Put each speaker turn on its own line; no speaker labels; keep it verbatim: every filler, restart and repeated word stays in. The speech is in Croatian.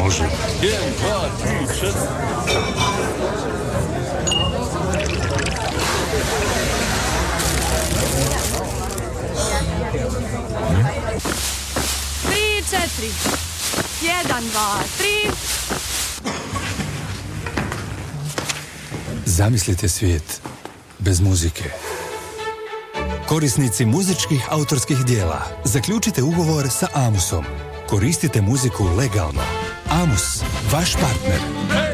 Može. Jedan, dva, tri, četiri.
Tri, četiri. Jedan, dva, tri.
Zamislite svijet bez muzike. Korisnici muzičkih autorskih dijela, zaključite ugovor sa Amusom. Koristite muziku legalno. Amus, vaš partner.